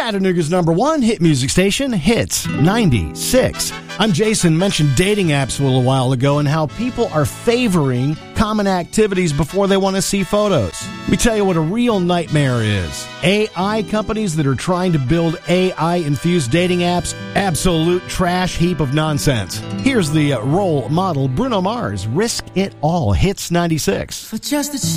Chattanooga's #1 hit music station, Hits 96. I'm Jason. Mentioned dating apps a little while ago and how people are favoring common activities before they want to see photos. Let me tell you what a real nightmare is. AI companies that are trying to build AI-infused dating apps, absolute trash heap of nonsense. Here's the role model, Bruno Mars, Risk It All, Hits 96. For just a